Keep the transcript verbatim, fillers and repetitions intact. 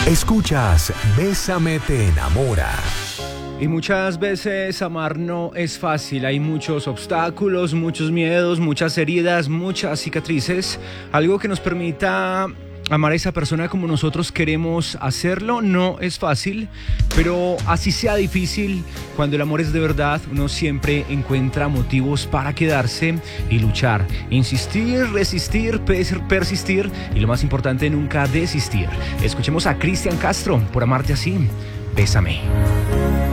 Escuchas Bésame te enamora. Y muchas veces amar no es fácil, hay muchos obstáculos, muchos miedos, muchas heridas, muchas cicatrices. Algo que nos permita amar a esa persona como nosotros queremos hacerlo no es fácil, pero así sea difícil, cuando el amor es de verdad, uno siempre encuentra motivos para quedarse y luchar, insistir, resistir, persistir y lo más importante, nunca desistir. Escuchemos a Cristian Castro, Por amarte así, bésame.